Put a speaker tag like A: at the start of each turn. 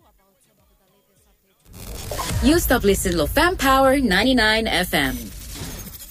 A: You stop listening to Fam Power 99 FM.